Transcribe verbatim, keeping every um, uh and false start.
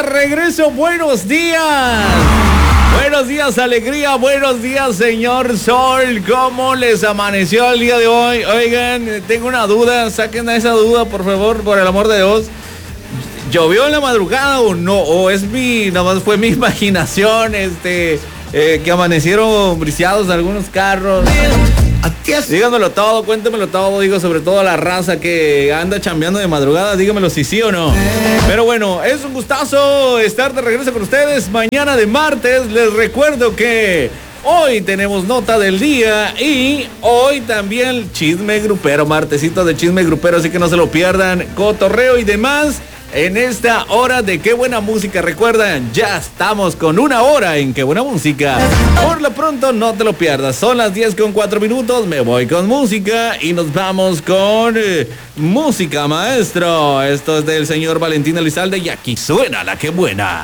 regreso. Buenos días. Buenos días, alegría. Buenos días, señor Sol. ¿Cómo les amaneció el día de hoy? Oigan, tengo una duda. Saquen esa duda, por favor, por el amor de Dios. ¿Llovió en la madrugada o no? ¿O es mi, nada más fue mi imaginación, este, eh, que amanecieron briciados algunos carros? Díganmelo todo, cuéntemelo todo, digo, sobre todo a la raza que anda chambeando de madrugada, díganmelo si sí o no. Pero bueno, es un gustazo estar de regreso con ustedes mañana de martes. Les recuerdo que hoy tenemos nota del día y hoy también chisme grupero, martesito de chisme grupero, así que no se lo pierdan, cotorreo y demás. En esta hora de Qué Buena Música, recuerdan, ya estamos con una hora en Qué Buena Música. Por lo pronto, no te lo pierdas. Son las diez con cuatro minutos, me voy con música y nos vamos con eh, música, maestro. Esto es del señor Valentín Elizalde y aquí suena la Qué Buena.